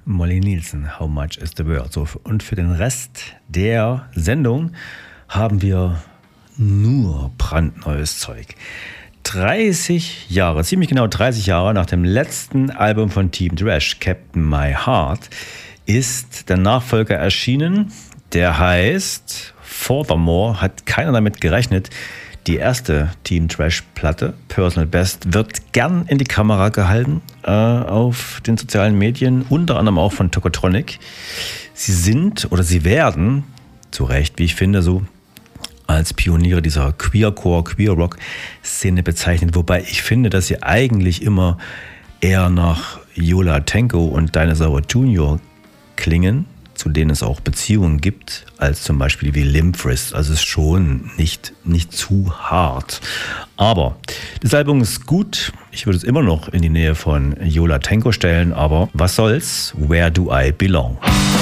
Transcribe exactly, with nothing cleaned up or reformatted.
Molly Nielsen, How Much is the World? So, und für den Rest der Sendung haben wir nur brandneues Zeug. dreißig Jahre, ziemlich genau dreißig Jahre nach dem letzten Album von Team Trash, Captain My Heart, ist der Nachfolger erschienen. Der heißt Furthermore, hat keiner damit gerechnet. Die erste Team Trash-Platte, Personal Best, wird gern in die Kamera gehalten äh, auf den sozialen Medien, unter anderem auch von Tokotronic. Sie sind oder sie werden, zu Recht, wie ich finde, so als Pioniere dieser Queercore, Queer-Rock-Szene bezeichnet, wobei ich finde, dass sie eigentlich immer eher nach Yola Tenko und Dinosaur Junior klingen, zu denen es auch Beziehungen gibt, als zum Beispiel wie Limp Wrist. Also es ist schon nicht, nicht zu hart. Aber das Album ist gut. Ich würde es immer noch in die Nähe von Yola Tenko stellen, aber was soll's? Where do I belong?